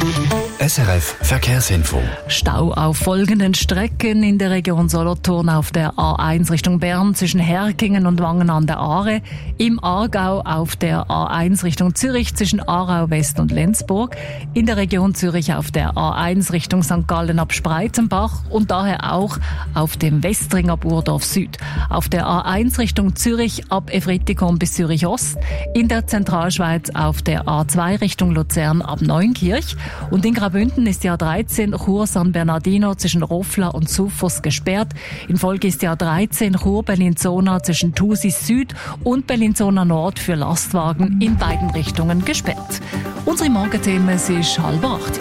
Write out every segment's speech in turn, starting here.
SRF Verkehrsinfo. Stau auf folgenden Strecken in der Region Solothurn auf der A1 Richtung Bern zwischen Herkingen und Wangen an der Aare, im Aargau auf der A1 Richtung Zürich zwischen Aarau West und Lenzburg, in der Region Zürich auf der A1 Richtung St. Gallen ab Spreitenbach und daher auch auf dem Westring ab Urdorf Süd, auf der A1 Richtung Zürich ab Efretikon bis Zürich Ost, in der Zentralschweiz auf der A2 Richtung Luzern ab Neunkirch und in Graubünden ist die A13 Chur-San Bernardino zwischen Rofla und Sufos gesperrt. In Folge ist die A13 Chur-Bellinzona zwischen Thusis Süd und Bellinzona Nord für Lastwagen in beiden Richtungen gesperrt. Unsere Morgenthemen ist 7:30.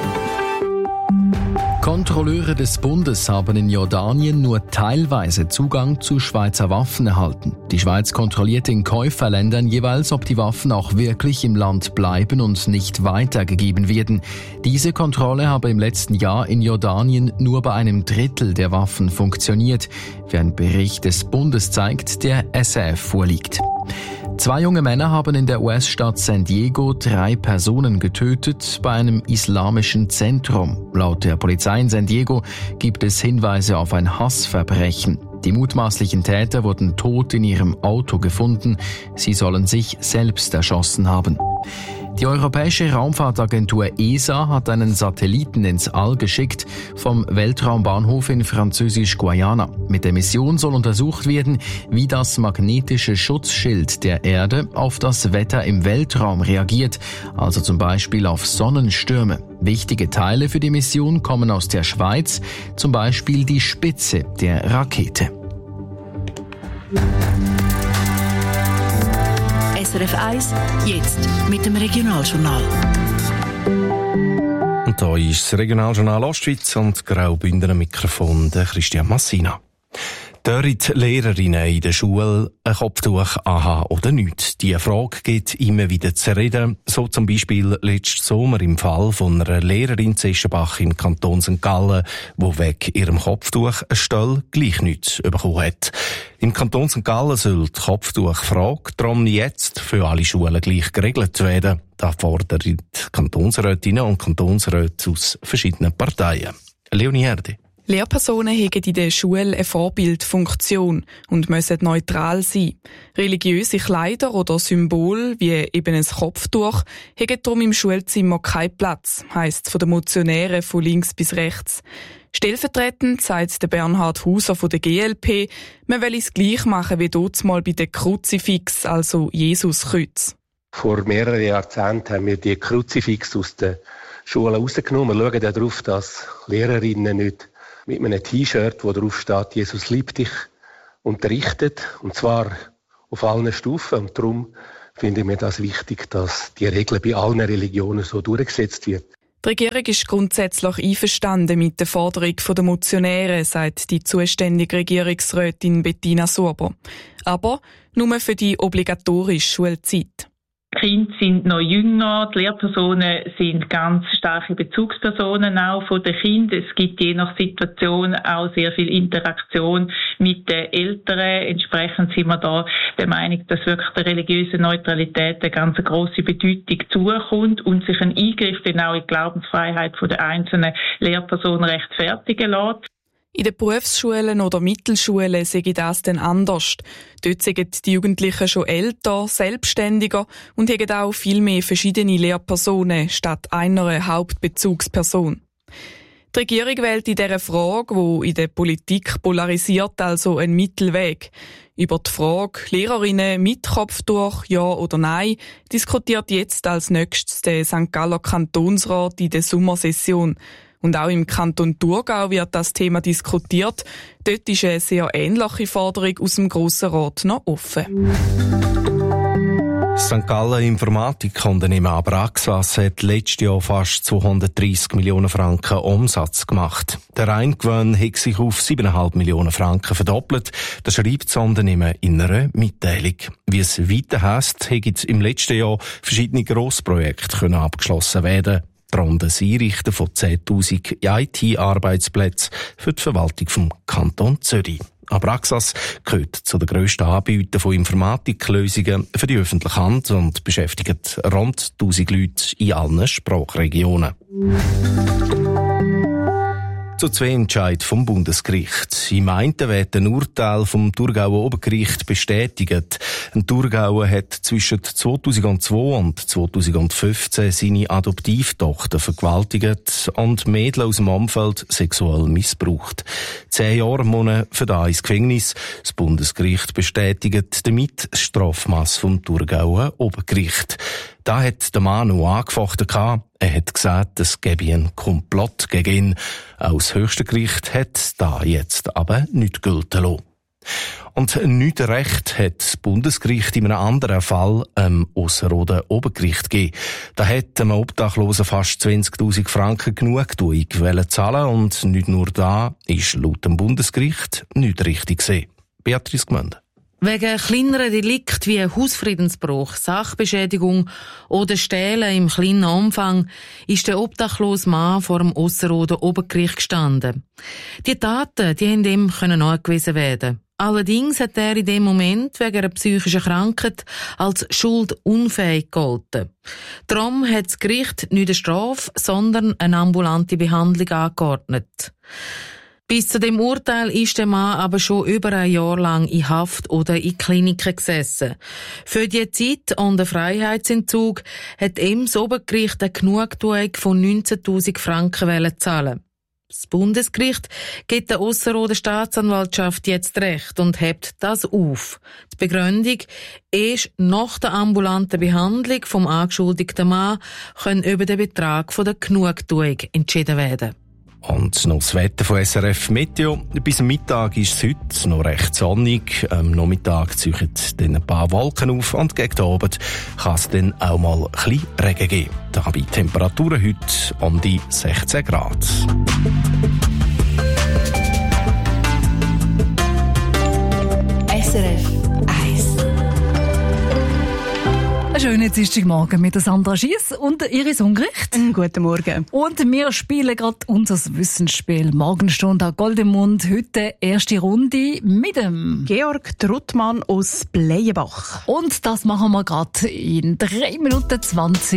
Kontrolleure des Bundes haben in Jordanien nur teilweise Zugang zu Schweizer Waffen erhalten. Die Schweiz kontrolliert in Käuferländern jeweils, ob die Waffen auch wirklich im Land bleiben und nicht weitergegeben werden. Diese Kontrolle habe im letzten Jahr in Jordanien nur bei einem Drittel der Waffen funktioniert, wie ein Bericht des Bundes zeigt, der SRF vorliegt. 2 junge Männer haben in der US-Stadt San Diego 3 Personen getötet bei einem islamischen Zentrum. Laut der Polizei in San Diego gibt es Hinweise auf ein Hassverbrechen. Die mutmaßlichen Täter wurden tot in ihrem Auto gefunden. Sie sollen sich selbst erschossen haben. Die Europäische Raumfahrtagentur ESA hat einen Satelliten ins All geschickt vom Weltraumbahnhof in Französisch-Guayana. Mit der Mission soll untersucht werden, wie das magnetische Schutzschild der Erde auf das Wetter im Weltraum reagiert, also zum Beispiel auf Sonnenstürme. Wichtige Teile für die Mission kommen aus der Schweiz, zum Beispiel die Spitze der Rakete. SRF 1, jetzt mit dem Regionaljournal. Und hier ist das Regionaljournal Ostschweiz und Graubünden am Mikrofon der Christian Massina. Dürfen die Lehrerinnen in der Schule ein Kopftuch anhaben oder nicht? Diese Frage geht immer wieder zu reden. So zum Beispiel letzten Sommer im Fall von einer Lehrerin in Eschenbach im Kanton St. Gallen, die wegen ihrem Kopftuch eine Stelle gleich nichts bekommen hat. Im Kanton St. Gallen soll die Kopftuchfrage darum jetzt für alle Schulen gleich geregelt werden. Das fordern die Kantonsrätinnen und Kantonsräte aus verschiedenen Parteien. Leonie Herde. Lehrpersonen haben in der Schule eine Vorbildfunktion und müssen neutral sein. Religiöse Kleider oder Symbole, wie eben ein Kopftuch, haben darum im Schulzimmer keinen Platz, heisst es von den Motionären von links bis rechts. Stellvertretend sagt der Bernhard Hauser von der GLP, man will es gleich machen wie damals bei den Kruzifix, also Jesuskreuz. Vor mehreren Jahrzehnten haben wir die Kruzifix aus den Schulen rausgenommen. Wir schauen darauf, dass Lehrerinnen nicht mit einem T-Shirt, wo drauf steht, Jesus liebt dich, unterrichtet. Und zwar auf allen Stufen. Und darum finde ich mir das wichtig, dass die Regel bei allen Religionen so durchgesetzt wird. Die Regierung ist grundsätzlich einverstanden mit der Forderung der Motionäre, sagt die zuständige Regierungsrätin Bettina Sorber. Aber nur für die obligatorische Schulzeit. Die Kinder sind noch jünger, die Lehrpersonen sind ganz starke Bezugspersonen auch von den Kindern. Es gibt je nach Situation auch sehr viel Interaktion mit den Eltern. Entsprechend sind wir da der Meinung, dass wirklich der religiösen Neutralität eine ganz grosse Bedeutung zukommt und sich ein Eingriff dann auch in die Glaubensfreiheit der einzelnen Lehrpersonen rechtfertigen lässt. In den Berufsschulen oder Mittelschulen sehe ich das dann anders. Dort sind die Jugendlichen schon älter, selbstständiger und haben auch viel mehr verschiedene Lehrpersonen statt einer Hauptbezugsperson. Die Regierung wählt in dieser Frage, die in der Politik polarisiert, also einen Mittelweg. Über die Frage Lehrerinnen mit Kopftuch, ja oder nein, diskutiert jetzt als nächstes der St. Galler Kantonsrat in der Sommersession. Und auch im Kanton Thurgau wird das Thema diskutiert. Dort ist eine sehr ähnliche Forderung aus dem Grossen Rat noch offen. St. Gallen Informatikunternehmen Abraxas hat letztes Jahr fast 230 Millionen Franken Umsatz gemacht. Der Reingewinn hat sich auf 7,5 Millionen Franken verdoppelt. Das schreibt das Unternehmen in einer Mitteilung. Wie es weiter heisst, haben im letzten Jahr verschiedene Grossprojekte abgeschlossen werden. Darunter das Einrichten von 10.000 IT-Arbeitsplätzen für die Verwaltung vom Kanton Zürich. Abraxas gehört zu den grössten Anbietern von Informatiklösungen für die öffentliche Hand und beschäftigt rund 1000 Leute in allen Sprachregionen. Zu zwei Entscheidungen vom Bundesgericht. Im einen wird ein Urteil vom Thurgauer Obergericht bestätigt. Ein Thurgauer hat zwischen 2002 und 2015 seine Adoptivtochter vergewaltigt und Mädchen aus dem Umfeld sexuell missbraucht. 10 Jahre Monate für da ins Gefängnis. Das Bundesgericht bestätigt damit das Strafmaß vom Thurgauer Obergericht. Da hat der Mann noch angefochten. Er hat gesagt, es gebe einen Komplott gegen ihn. Auch das höchste Gericht hat da jetzt aber nicht gelten lassen. Und nicht recht hat das Bundesgericht in einem anderen Fall Ausserrhoden Obergericht gegeben. Da hat einem Obdachlosen fast 20.000 Franken Genugtuung zahlen und nicht nur da ist laut dem Bundesgericht nicht richtig gesehen. Beatrice Gmünde. Wegen kleineren Delikten wie Hausfriedensbruch, Sachbeschädigung oder Stehlen im kleinen Umfang ist der obdachlose Mann vor dem Ausserrhoden Obergericht gestanden. Die Taten, haben ihm nachgewiesen werden. Allerdings hat er in dem Moment wegen einer psychischen Krankheit als schuldunfähig gegolten. Darum hat das Gericht nicht eine Strafe, sondern eine ambulante Behandlung angeordnet. Bis zu dem Urteil ist der Mann aber schon über ein Jahr lang in Haft oder in Kliniken gesessen. Für die Zeit und den Freiheitsentzug hat ihm das Obergericht eine Genugtuung von 19.000 Franken zahlen. Das Bundesgericht gibt der Ausserrhoder Staatsanwaltschaft jetzt Recht und hebt das auf. Die Begründung ist, nach der ambulanten Behandlung vom angeschuldigten Mann können über den Betrag von der Genugtuung entschieden werden. Und noch das Wetter von SRF Meteo. Bis am Mittag ist es heute noch recht sonnig. Am Nachmittag ziehen dann ein paar Wolken auf und gegen den Abend kann es dann auch mal ein bisschen Regen geben. Dabei Temperaturen heute um die 16 Grad. SRF 1. Einen schönen Dienstagmorgen mit Sandra Schiess und Iris Ungericht. Guten Morgen. Und wir spielen gerade unser Wissensspiel. Morgenstunde Goldemund. Heute erste Runde mit dem Georg Truttmann aus Bleienbach. Und das machen wir gerade in 3 Minuten 20.